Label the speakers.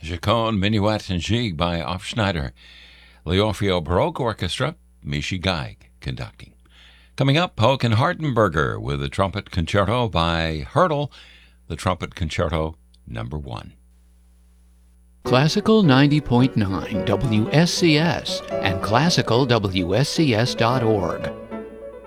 Speaker 1: Chaconne, Minuet, and Gigue by Hofschneider. L'Orfeo Baroque Orchestra, Michi Geig conducting. Coming up, Hoek and Hardenberger with the Trumpet Concerto by Hurdle, the Trumpet Concerto No. 1.
Speaker 2: Classical 90.9 WSCS and classicalwscs.org